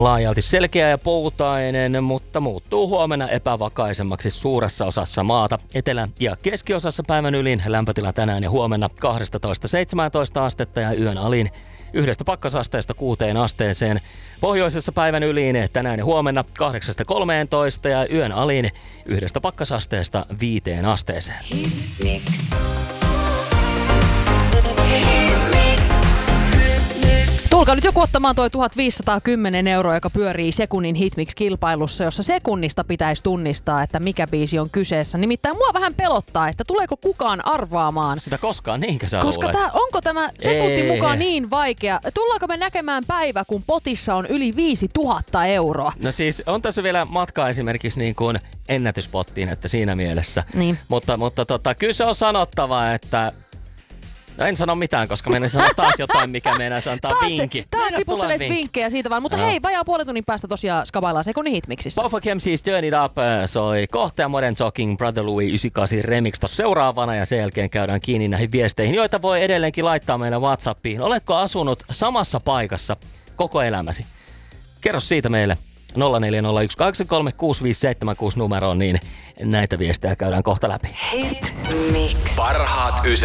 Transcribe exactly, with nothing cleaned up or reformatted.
Laajalti selkeä ja poutainen, mutta muuttuu huomenna epävakaisemmaksi suuressa osassa maata. Etelä- ja keskiosassa päivän ylin lämpötila tänään ja huomenna kaksitoista seitsemäntoista astetta ja yön alin yhdestä pakkasasteesta kuuteen asteeseen. Pohjoisessa päivän yliin tänään ja huomenna kahdeksasta kolmeentoista ja yön alin yhdestä pakkasasteesta viiteen asteeseen. Hitmix. Tulkaa nyt joku ottamaan toi tuhatviisisataakymmenen euroa, joka pyörii sekunnin Hitmix-kilpailussa, jossa sekunnista pitäisi tunnistaa, että mikä biisi on kyseessä. Nimittäin mua vähän pelottaa, että tuleeko kukaan arvaamaan. Sitä koskaan, niinkö sä Koska luulet? tää, onko tämä sekunti Ei. mukaan niin vaikea? Tullaanko me näkemään päivä, kun potissa on yli viisituhatta euroa? No siis on tässä vielä matkaa esimerkiksi niin kuin ennätyspottiin, että siinä mielessä. Niin. Mutta, mutta tota, kyllä se on sanottava, että no en sano mitään, koska menen sanoa taas jotain, mikä meinaa antaa Taas, vinkki. taas Meinas tulla tiputtelet vinkki. vinkkejä siitä vaan. Mutta No. hei, vajaa puolen tunnin päästä tosiaan skabaillaan sekunnin Hitmixissä. Both of M C's Turn It Up soi kohta ja Modern Talking Brother Louie yhdeksänkymmentäkahdeksan remix tossa seuraavana ja sen jälkeen käydään kiinni näihin viesteihin, joita voi edelleenkin laittaa meille WhatsAppiin. Oletko asunut samassa paikassa koko elämäsi? Kerro siitä meille nolla neljä nolla yksi kahdeksan kolme kuusi viisi seitsemän kuusi numeroon, niin näitä viestejä käydään kohta läpi. Hitmix. Parhaat